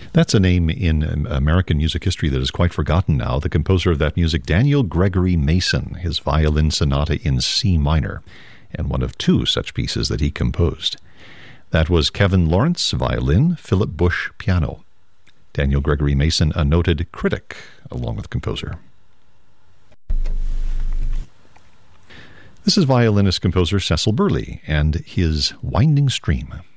That's a name in American music history that is quite forgotten now. The composer of that music, Daniel Gregory Mason, his violin sonata in C minor, and one of two such pieces that he composed. That was Kevin Lawrence, violin, Philip Bush, piano. Daniel Gregory Mason, a noted critic, along with composer. This is violinist-composer Cecil Burley and his Winding Stream.